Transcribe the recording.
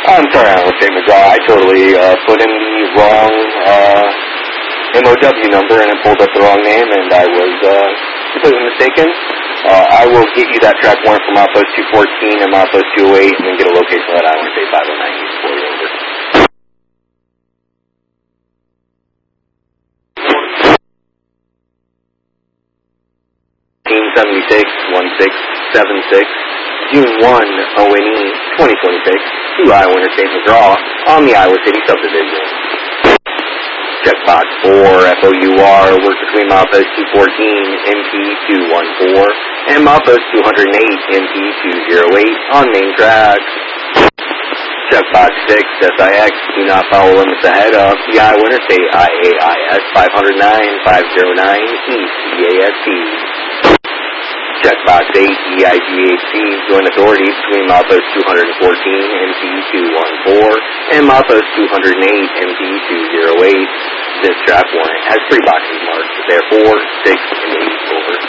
I'm sorry, I was saying McGraw. I totally put in the wrong MOW number and it pulled up the wrong name, and I was completely mistaken. I will get you that track warrant from Outpost 214 and Outpost 208, and then get a location of that I want to say 509 for you. Over. 76, 1676, June 1, ONE 2026, to Iowa Interstate McGraw on the Iowa City subdivision. Checkbox 4, FOUR, work between milepost 214, MP 214, and milepost 208, MP 208 on main track. Checkbox 6, SIX, do not follow limits ahead of the Iowa Interstate IAIS 509, 509, East EAST. Checkbox 8, EIGHC, join authority between milepost 214, MP 214, and milepost 208, MP 208. This track warrant has 3 boxes marked, therefore 6 and